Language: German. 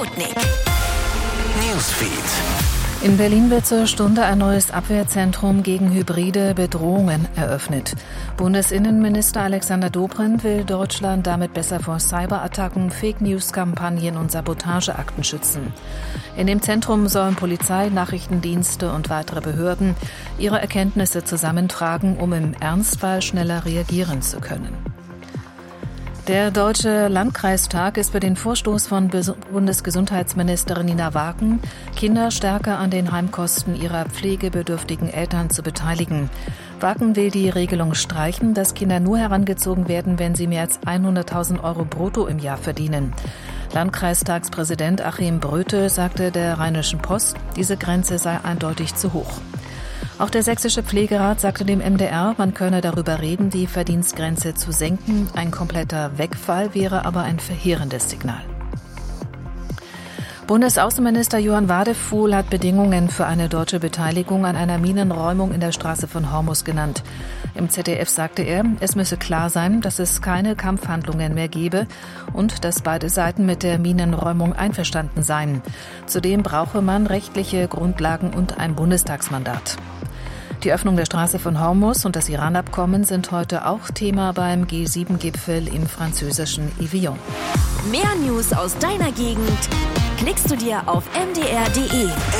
Sputnik Newsfeed. In Berlin wird zur Stunde ein neues Abwehrzentrum gegen hybride Bedrohungen eröffnet. Bundesinnenminister Alexander Dobrindt will Deutschland damit besser vor Cyberattacken, Fake-News-Kampagnen und Sabotageakten schützen. In dem Zentrum sollen Polizei, Nachrichtendienste und weitere Behörden ihre Erkenntnisse zusammentragen, um im Ernstfall schneller reagieren zu können. Der Deutsche Landkreistag ist für den Vorstoß von Bundesgesundheitsministerin Nina Wagen, Kinder stärker an den Heimkosten ihrer pflegebedürftigen Eltern zu beteiligen. Wagen will die Regelung streichen, dass Kinder nur herangezogen werden, wenn sie mehr als 100.000 Euro brutto im Jahr verdienen. Landkreistagspräsident Achim Bröte sagte der Rheinischen Post, diese Grenze sei eindeutig zu hoch. Auch der Sächsische Pflegerat sagte dem MDR, man könne darüber reden, die Verdienstgrenze zu senken. Ein kompletter Wegfall wäre aber ein verheerendes Signal. Bundesaußenminister Johann Wadefuhl hat Bedingungen für eine deutsche Beteiligung an einer Minenräumung in der Straße von Hormuz genannt. Im ZDF sagte er, es müsse klar sein, dass es keine Kampfhandlungen mehr gebe und dass beide Seiten mit der Minenräumung einverstanden seien. Zudem brauche man rechtliche Grundlagen und ein Bundestagsmandat. Die Öffnung der Straße von Hormuz und das Iran-Abkommen sind heute auch Thema beim G7-Gipfel im französischen Evian. Mehr News aus deiner Gegend klickst du dir auf mdr.de.